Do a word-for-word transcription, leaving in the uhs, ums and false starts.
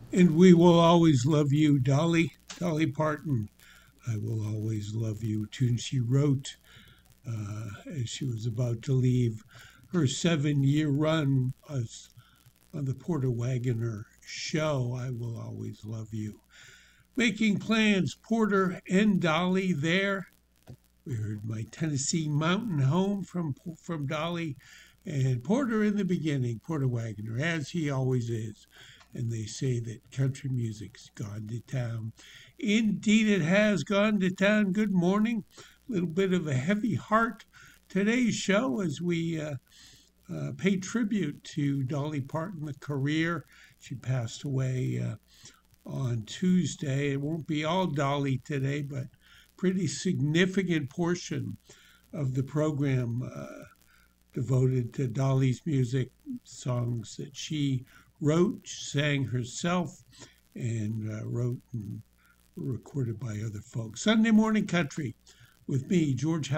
And we will always love you, Dolly. Dolly Parton. I will always love you. Tune she wrote uh, as she was about to leave her seven-year run as on the Porter Wagoner show. I will always love you. Making plans, Porter and Dolly there. We heard My Tennessee Mountain Home from from Dolly and Porter in the beginning, Porter Wagoner, as he always is. And they say that country music's gone to town. Indeed, it has gone to town. Good morning. A little bit of a heavy heart today's show as we uh, uh, pay tribute to Dolly Parton, the career. She passed away uh, on Tuesday. It won't be all Dolly today, but pretty significant portion of the program uh, devoted to Dolly's music, songs that she wrote, sang herself, and uh, wrote and recorded by other folks. Sunday Morning Country with me, George